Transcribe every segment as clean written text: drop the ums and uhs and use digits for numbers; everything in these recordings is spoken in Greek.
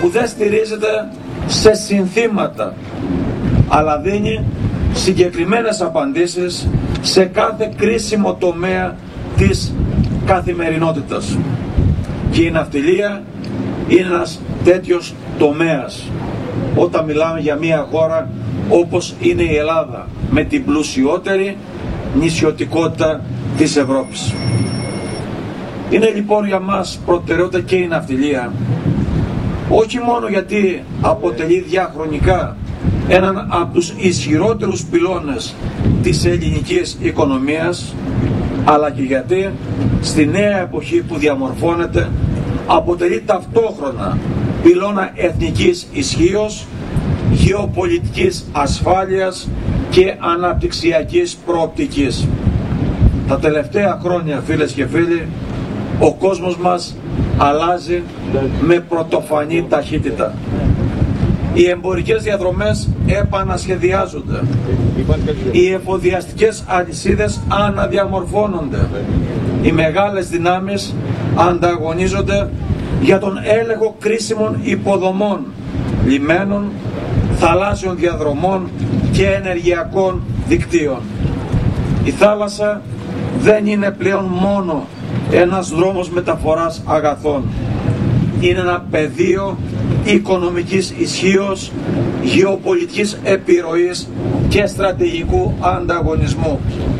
που δεν στηρίζεται σε συνθήματα, αλλά δίνει συγκεκριμένες απαντήσεις σε κάθε κρίσιμο τομέα της καθημερινότητας. Και η ναυτιλία είναι ένας τέτοιος τομέας όταν μιλάμε για μια χώρα όπως είναι η Ελλάδα, με την πλουσιότερη νησιωτικότητα της Ευρώπης. Είναι λοιπόν για μας προτεραιότητα και η ναυτιλία, όχι μόνο γιατί αποτελεί διαχρονικά έναν από τους ισχυρότερους πυλώνες της ελληνικής οικονομίας, αλλά και γιατί στη νέα εποχή που διαμορφώνεται αποτελεί ταυτόχρονα πυλώνα εθνικής ισχύος, γεωπολιτικής ασφάλειας και αναπτυξιακής προοπτικής. Τα τελευταία χρόνια, φίλες και φίλοι, ο κόσμος μας αλλάζει με πρωτοφανή ταχύτητα. Οι εμπορικές διαδρομές επανασχεδιάζονται. Οι εφοδιαστικές αλυσίδες αναδιαμορφώνονται. Οι μεγάλες δυνάμεις ανταγωνίζονται για τον έλεγχο κρίσιμων υποδομών, λιμένων, θαλάσσιων διαδρομών και ενεργειακών δικτύων. Η θάλασσα δεν είναι πλέον μόνο ένας δρόμος μεταφοράς αγαθών. Είναι ένα πεδίο οικονομικής ισχύως, γεωπολιτικής επιρροής και στρατηγικού ανταγωνισμού.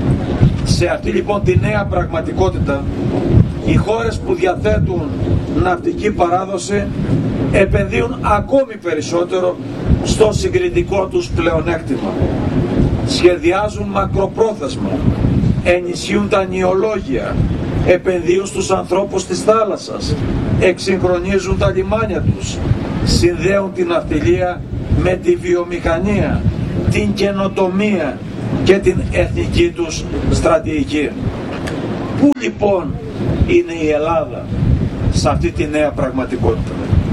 Σε αυτή λοιπόν τη νέα πραγματικότητα, οι χώρες που διαθέτουν ναυτική παράδοση επενδύουν ακόμη περισσότερο στο συγκριτικό τους πλεονέκτημα. Σχεδιάζουν μακροπρόθεσμα, ενισχύουν τα νιολόγια, επενδύουν στους ανθρώπους της θάλασσας, εξυγχρονίζουν τα λιμάνια τους, συνδέουν την ναυτιλία με τη βιομηχανία, την καινοτομία και την εθνική τους στρατηγική. Πού λοιπόν είναι η Ελλάδα σε αυτή τη νέα πραγματικότητα?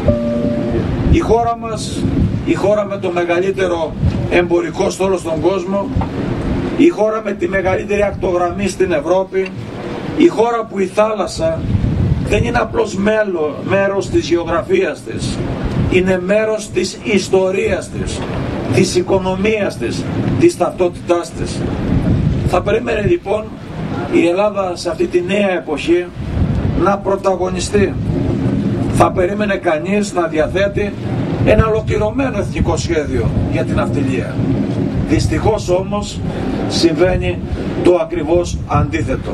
Η χώρα μας, η χώρα με το μεγαλύτερο εμπορικό στόλο στον κόσμο, η χώρα με τη μεγαλύτερη ακτογραμμή στην Ευρώπη, η χώρα που η θάλασσα δεν είναι απλώς μέρος της γεωγραφίας της, είναι μέρος της ιστορίας της οικονομίας της ταυτότητάς της. Θα περίμενε λοιπόν η Ελλάδα σε αυτή τη νέα εποχή να πρωταγωνιστεί. Θα περίμενε κανείς να διαθέτει ένα ολοκληρωμένο εθνικό σχέδιο για την ναυτιλία. Δυστυχώς όμως συμβαίνει το ακριβώς αντίθετο.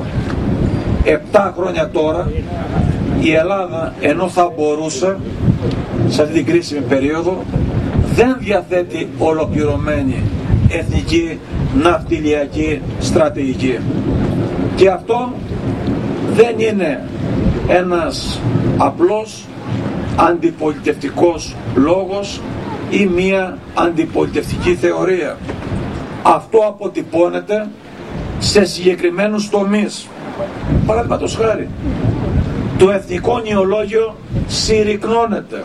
7 χρόνια τώρα η Ελλάδα, ενώ θα μπορούσε σε αυτή την κρίσιμη περίοδο, δεν διαθέτει ολοκληρωμένη εθνική ναυτιλιακή στρατηγική. Και αυτό δεν είναι ένας απλός αντιπολιτευτικός λόγος ή μία αντιπολιτευτική θεωρία. Αυτό αποτυπώνεται σε συγκεκριμένους τομείς. Παραδείγματος χάρη, το εθνικό νιολόγιο συρρυκνώνεται.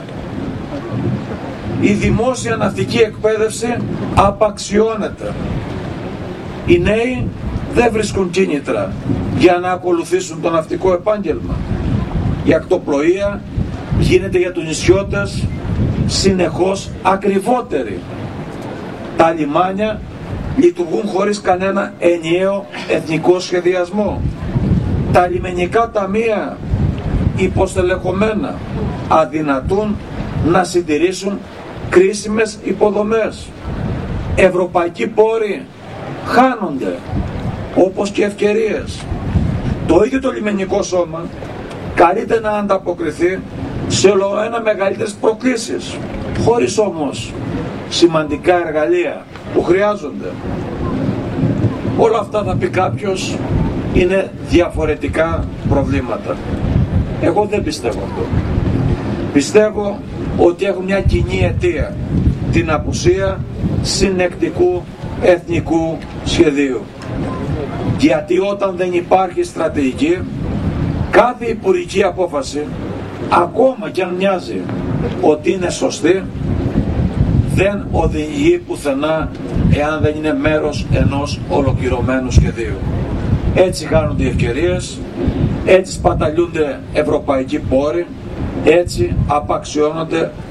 Η δημόσια ναυτική εκπαίδευση απαξιώνεται. Οι νέοι δεν βρίσκουν κίνητρα για να ακολουθήσουν το ναυτικό επάγγελμα. Η ακτοπλοεία γίνεται για τους νησιώτες συνεχώς ακριβότερη. Τα λιμάνια λειτουργούν χωρίς κανένα ενιαίο εθνικό σχεδιασμό. Τα λιμενικά ταμεία υποστελεχωμένα αδυνατούν να συντηρήσουν κρίσιμες υποδομές. Ευρωπαϊκοί πόροι χάνονται, όπως και ευκαιρίες. Το ίδιο το λιμενικό σώμα καλείται να ανταποκριθεί σε ολοένα μεγαλύτερες προκλήσεις, χωρίς όμως σημαντικά εργαλεία που χρειάζονται. Όλα αυτά, θα πει κάποιος, είναι διαφορετικά προβλήματα. Εγώ δεν πιστεύω αυτό. Πιστεύω ότι έχουν μια κοινή αιτία, την απουσία συνεκτικού εθνικού σχεδίου. Γιατί όταν δεν υπάρχει στρατηγική, κάθε υπουργική απόφαση, ακόμα και αν μοιάζει ότι είναι σωστή, δεν οδηγεί πουθενά εάν δεν είναι μέρος ενός ολοκληρωμένου σχεδίου. Έτσι χάνονται οι ευκαιρίες, έτσι σπαταλιούνται ευρωπαϊκοί πόροι, έτσι απαξιώνονται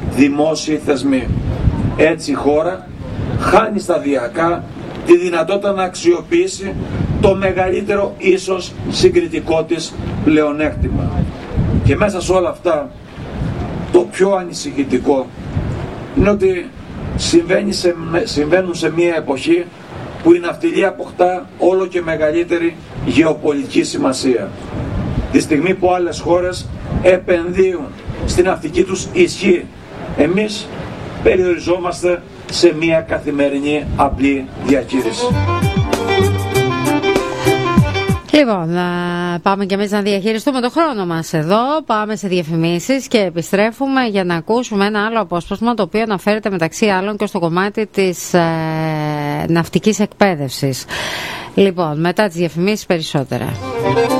δημόσιοι θεσμοί. Έτσι η χώρα χάνει σταδιακά τη δυνατότητα να αξιοποιήσει το μεγαλύτερο ίσως συγκριτικό της πλεονέκτημα. Και μέσα σε όλα αυτά το πιο ανησυχητικό είναι ότι συμβαίνουν σε μια εποχή που η ναυτιλία αποκτά όλο και μεγαλύτερη γεωπολιτική σημασία. Τη στιγμή που άλλες χώρες επενδύουν στην ναυτική τους ισχύ, εμείς περιοριζόμαστε σε μια καθημερινή απλή διαχείριση. Λοιπόν, πάμε και εμείς να διαχειριστούμε το χρόνο μας εδώ. Πάμε σε διαφημίσεις και επιστρέφουμε για να ακούσουμε ένα άλλο απόσπασμα, το οποίο αναφέρεται μεταξύ άλλων και στο κομμάτι της ναυτικής εκπαίδευσης. Λοιπόν, μετά τις διαφημίσεις περισσότερα.